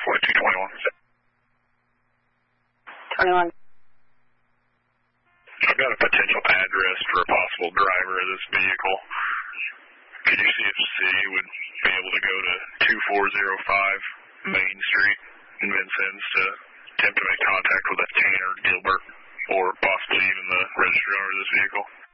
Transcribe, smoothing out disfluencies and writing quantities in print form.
Flight 221. 21. I've got a potential address for a possible driver of this vehicle. Could you see if the city would be able to go to 2405 Main Street in Vincennes to attempt to make contact with a Tanner Gilbert, or possibly even the registrar of this vehicle?